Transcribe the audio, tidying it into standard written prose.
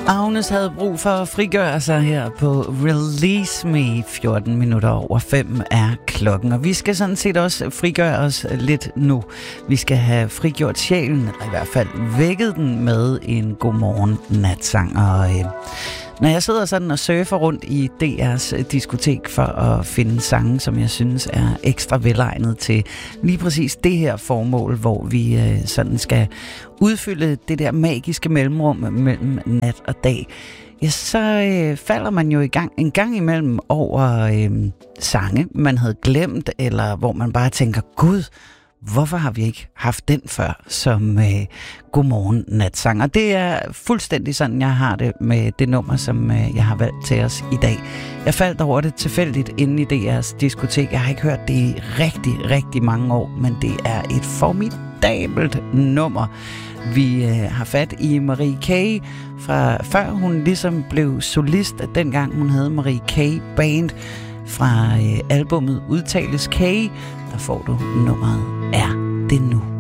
Agnes havde brug for at frigøre sig her på Release Me. 14 minutter over 5 er klokken, og vi skal sådan set også frigøre os lidt nu. Vi skal have frigjort sjælen, eller i hvert fald vækket den med en godmorgen natsang. Og når jeg sidder sådan og surfer rundt i DR's diskotek for at finde sange, som jeg synes er ekstra velegnet til lige præcis det her formål, hvor vi sådan skal udfylde det der magiske mellemrum mellem nat og dag, ja, så falder man jo en gang imellem over sange, man havde glemt, eller hvor man bare tænker, gud, hvorfor har vi ikke haft den før som godmorgen natsang? Og det er fuldstændig sådan, jeg har det med det nummer, som jeg har valgt til os i dag. Jeg faldt over det tilfældigt inde i DR's diskotek. Jeg har ikke hørt det i rigtig, rigtig mange år, men det er et formidabelt nummer. Vi har fat i Marie K. fra før hun ligesom blev solist, dengang hun havde Marie K. Band. Fra albummet Udtales K, der får du nummeret Er det nu.